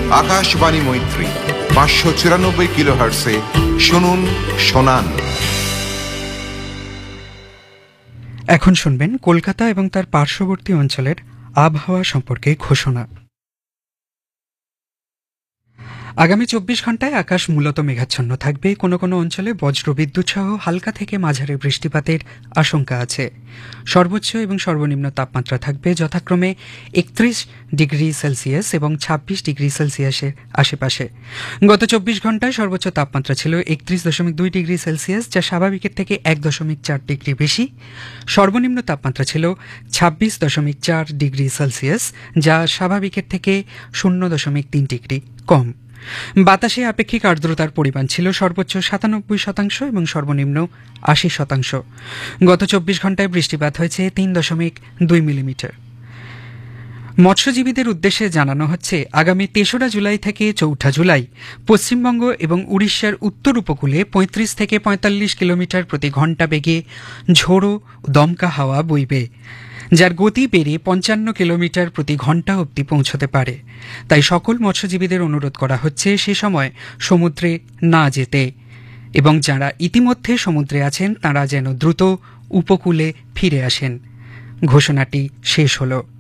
আকাশবাণী মৈত্রী 594 কিলোহার্টসে শুনুন শোনান। এখন শুনবেন কলকাতা এবং তার পার্শ্ববর্তী অঞ্চলের আবহাওয়া সম্পর্কে ঘোষণা। আগামী 24 ঘন্টায় আকাশ মূলত মেঘাচ্ছন্ন থাকবে। কোনো কোনো অঞ্চলে বজ্রবিদ্যুৎ সহ হালকা থেকে মাঝারি বৃষ্টিপাতের আশঙ্কা আছে। সর্বোচ্চ এবং সর্বনিম্ন তাপমাত্রা থাকবে যথাক্রমে 31 ডিগ্রি সেলসিয়াস এবং 26 ডিগ্রি সেলসিয়াসের আশেপাশে। গত 24 ঘন্টায় সর্বোচ্চ তাপমাত্রা ছিল 31.2 ডিগ্রি সেলসিয়াস, যা স্বাভাবিকের থেকে 1.4 ডিগ্রি বেশি। সর্বনিম্ন তাপমাত্রা ছিল 26.4 ডিগ্রি সেলসিয়াস, যা স্বাভাবিকের থেকে 0.3 ডিগ্রি কম। বাতাসে আপেক্ষিক আর্দ্রতার পরিমাণ ছিল সর্বোচ্চ 97% এবং সর্বনিম্ন 80%। গত 24 ঘন্টায় বৃষ্টিপাত হয়েছে 3.2 মিলিমিটার। মৎস্যজীবীদের উদ্দেশ্যে জানানো হচ্ছে, আগামী 3রা জুলাই থেকে 4ঠা জুলাই পশ্চিমবঙ্গ এবং উড়িষ্যার উত্তর উপকূলে 35 থেকে 45 কিলোমিটার প্রতি ঘণ্টা বেগে ঝোড়ো দমকা হাওয়া বইবে, যার গতি বেড়ে 55 কিলোমিটার প্রতি ঘণ্টা অবধি পৌঁছতে পারে। তাই সকল মৎস্যজীবীদের অনুরোধ করা হচ্ছে সে সময় সমুদ্রে না যেতে, এবং যারা ইতিমধ্যে সমুদ্রে আছেন তারা যেন দ্রুত উপকূলে ফিরে আসেন। ঘোষণাটি শেষ হলো।